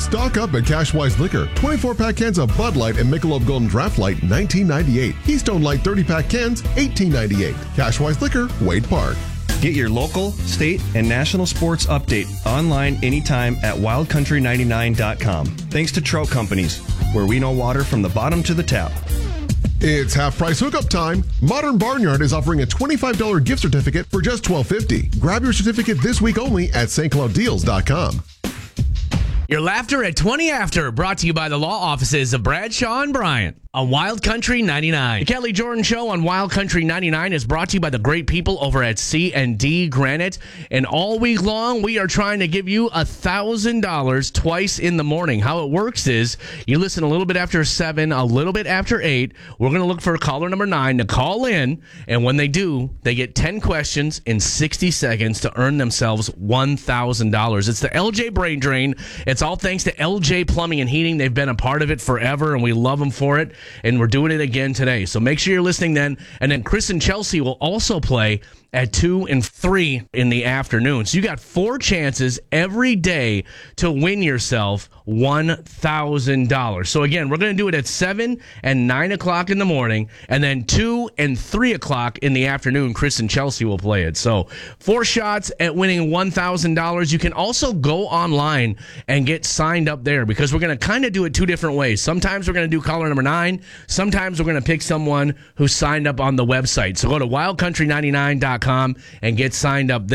Stock up at Cashwise Liquor. 24-pack cans of Bud Light and Michelob Golden Draft Light, $19.98. Keystone Light 30-pack cans, $18.98. Cashwise Liquor, Wade Park. Get your local, state, and national sports update online anytime at wildcountry99.com. Thanks to Trout Companies, where we know water from the bottom to the tap. It's half-price hookup time. Modern Barnyard is offering a $25 gift certificate for just $12.50. Grab your certificate this week only at stclouddeals.com. Your laughter at 20 after, brought to you by the law offices of Bradshaw and Bryant on Wild Country 99. The Kelly Jordan Show on Wild Country 99 is brought to you by the great people over at C&D Granite. And all week long, we are trying to give you $1,000 twice in the morning. How it works is you listen a little bit after 7, a little bit after 8. We're going to look for caller number 9 to call in. And when they do, they get 10 questions in 60 seconds to earn themselves $1,000. It's the LJ Brain Drain. It's all thanks to LJ Plumbing and Heating. They've been a part of it forever, and we love them for it. And we're doing it again today. So make sure you're listening then. And then Chris and Chelsea will also play at 2 and 3 in the afternoon. So you got 4 chances every day to win yourself $1,000. So again, we're going to do it at 7 and 9 o'clock in the morning, and then 2 and 3 o'clock in the afternoon. Chris and Chelsea will play it. So 4 shots at winning $1,000. You can also go online and get signed up there, because we're going to kind of do it 2 different ways. Sometimes we're going to do caller number 9. Sometimes we're going to pick someone who signed up on the website. So go to wildcountry99.com and get signed up there.